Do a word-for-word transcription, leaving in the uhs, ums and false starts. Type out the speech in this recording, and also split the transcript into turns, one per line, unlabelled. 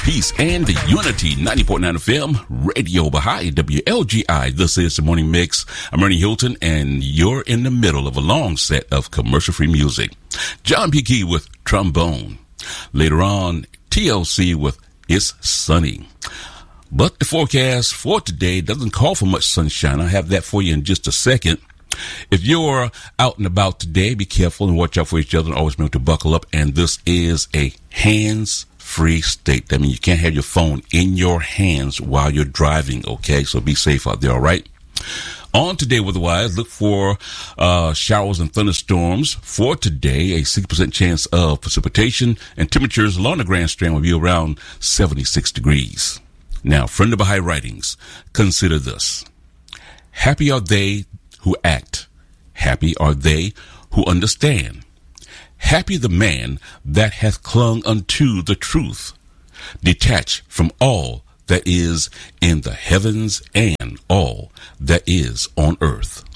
peace, and the unity. ninety point nine F M, Radio Baha'i, W L G I. This is the Morning Mix. I'm Ernie Hilton, and you're in the middle of a long set of commercial-free music. John P. Key with Trombone. Later on, T L C with It's Sunny. But the forecast for today doesn't call for much sunshine. I'll have that for you in just a second. If you're out and about today, be careful and watch out for each other and always remember to buckle up. And this is a hands-free state. That means you can't have your phone in your hands while you're driving, okay? So be safe out there, all right? On today, weather-wise, look for uh, showers and thunderstorms. For today, a sixty percent chance of precipitation, and temperatures along the Grand Strand will be around seventy-six degrees. Now, friend of Baha'i Writings, consider this. Happy are they who act. Happy are they who understand. Happy the man that hath clung unto the truth, detached from all that is in the heavens and all that is on earth.